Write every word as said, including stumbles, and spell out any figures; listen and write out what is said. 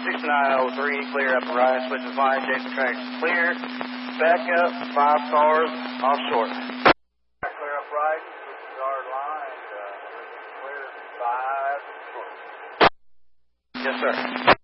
six nine oh three, clear up the right, switches line, Jason Tracks clear. Back up, five cars off short. Clear up right, switches guard line, uh, clear five short. Yes, sir.